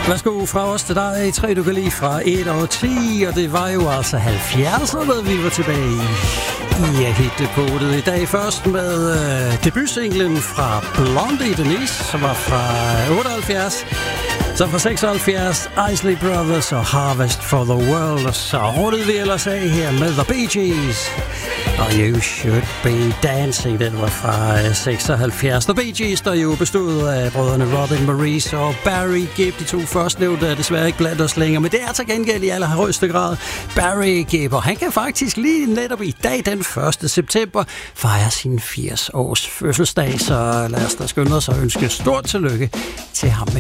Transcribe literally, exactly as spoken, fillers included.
Værsgo fra os til dig, tre du kan lide fra et og ti, og det var jo altså halvfjerdserne, vi var tilbage i. I er hitdepotet i dag først med øh, debutsinglen fra Blondie Denise, som var fra otteoghalvfjerds. Så fra seksoghalvfjerds, Isley Brothers og Harvest for the World. Og så rundede vi ellers af her med The Bee Gees. Og You Should Be Dancing, den var fra seksoghalvfjerds. The Bee Gees, der jo bestod af brødrene Robin Maurice og Barry Gibb. De to førstnævnte er desværre ikke blandt os længere, men det er til gengæld i allerhøjeste grad Barry Gibb. Og han kan faktisk lige netop i dag, den første september, fejre sin firs års fødselsdag. Så lad os da skynde os og ønske stort tillykke til ham med